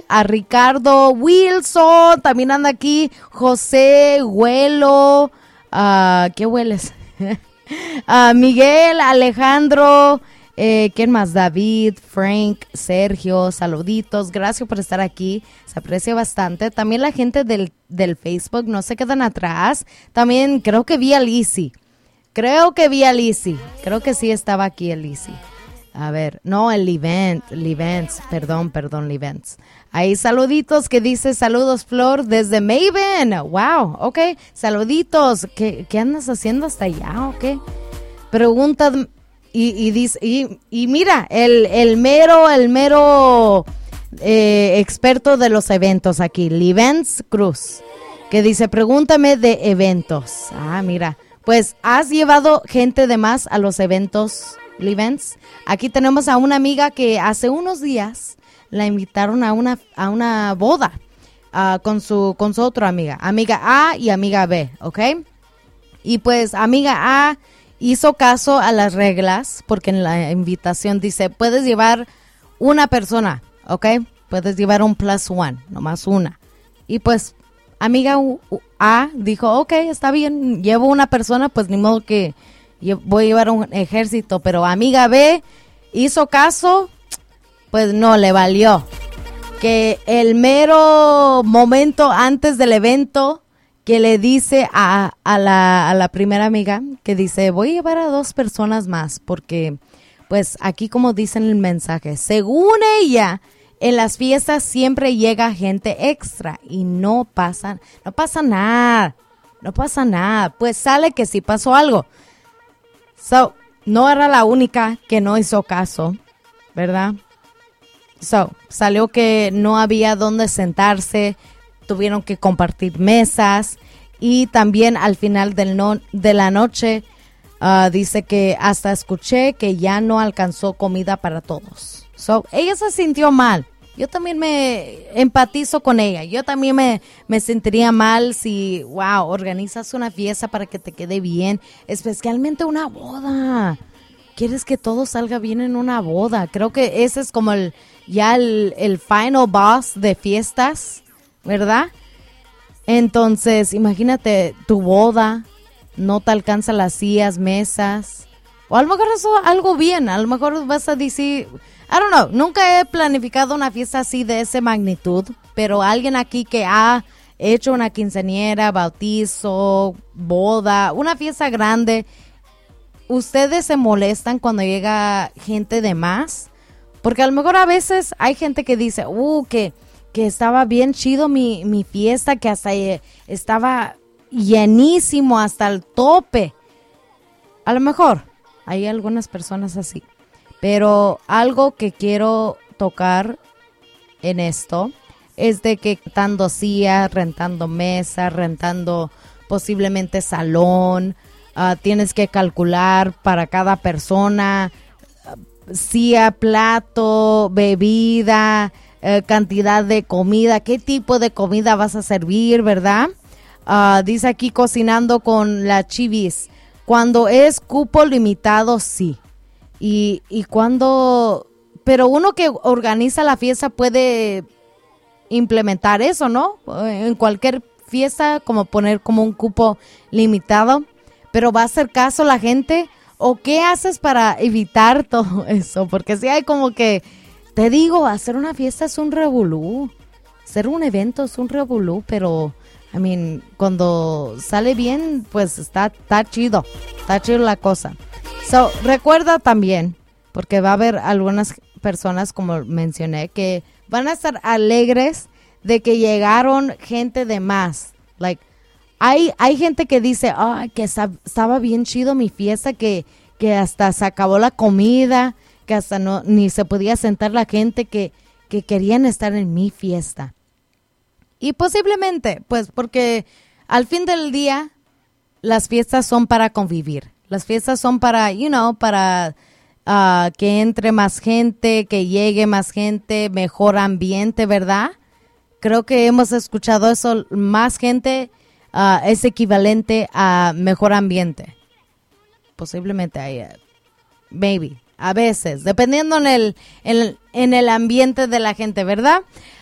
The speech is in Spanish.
a Ricardo Wilson, también anda aquí José Huelo, ¿qué hueles? Miguel, Alejandro, ¿quién más? David, Frank, Sergio, saluditos, gracias por estar aquí, se aprecia bastante. También la gente del Facebook no se quedan atrás. También creo que vi a Lizzy, creo que sí estaba aquí el Lizzy. A ver, no, el Livents, perdón, Livents. Ahí saluditos que dice, saludos Flor desde Maven. Wow, ok, saluditos. ¿Qué andas haciendo hasta allá? Ok. Pregunta y dice, y mira, el mero experto de los eventos aquí, Livents Cruz, que dice, pregúntame de eventos. Mira, pues has llevado gente de más a los eventos, Livents. Aquí tenemos a una amiga que hace unos días la invitaron a una boda con su otra amiga A y amiga B, ¿ok? Y pues amiga A hizo caso a las reglas porque en la invitación dice, puedes llevar una persona, ¿ok? Puedes llevar un +1, nomás una. Y pues amiga A dijo, ok, está bien, llevo una persona, pues ni modo que voy a llevar un ejército, pero amiga B hizo caso, pues no le valió. Que el mero momento antes del evento que le dice a la primera amiga, que dice, voy a llevar a 2 personas más, porque pues aquí como dice en el mensaje, según ella, en las fiestas siempre llega gente extra y no pasa nada, pues sale que sí pasó algo. So, no era la única que no hizo caso, ¿verdad? So, salió que no había dónde sentarse, tuvieron que compartir mesas y también al final de la noche dice que hasta escuché que ya no alcanzó comida para todos. So, ella se sintió mal. Yo también me empatizo con ella. Yo también me sentiría mal si, wow, organizas una fiesta para que te quede bien, especialmente una boda. Quieres que todo salga bien en una boda. Creo que ese es como el final boss de fiestas, ¿verdad? Entonces, imagínate tu boda, no te alcanza las sillas, mesas, o a lo mejor eso algo bien, a lo mejor vas a decir, I don't know, nunca he planificado una fiesta así de esa magnitud, pero alguien aquí que ha hecho una quinceañera, bautizo, boda, una fiesta grande, ¿ustedes se molestan cuando llega gente de más? Porque a lo mejor a veces hay gente que dice, que estaba bien chido mi fiesta, que hasta estaba llenísimo hasta el tope. A lo mejor hay algunas personas así. Pero algo que quiero tocar en esto es de que rentando sillas, rentando mesas, rentando posiblemente salón, tienes que calcular para cada persona, silla, plato, bebida, cantidad de comida, qué tipo de comida vas a servir, ¿verdad? Dice aquí cocinando con la Chivis. Cuando es cupo limitado, sí. Y cuando, pero uno que organiza la fiesta puede implementar eso, ¿no? En cualquier fiesta, como poner como un cupo limitado, pero ¿va a hacer caso la gente? ¿O qué haces para evitar todo eso? Porque si hay como que, te digo, hacer una fiesta es un revolú, hacer un evento es un revolú, pero, cuando sale bien, pues está chido la cosa. So, recuerda también, porque va a haber algunas personas, como mencioné, que van a estar alegres de que llegaron gente de más. Like, hay gente que dice, que estaba bien chido mi fiesta, que hasta se acabó la comida, que hasta ni se podía sentar la gente que querían estar en mi fiesta. Y posiblemente, pues, porque al fin del día, las fiestas son para convivir. Las fiestas son para, para que entre más gente, que llegue más gente, mejor ambiente, ¿verdad? Creo que hemos escuchado eso, más gente es equivalente a mejor ambiente. Posiblemente, maybe, a veces, dependiendo en el ambiente de la gente, ¿verdad?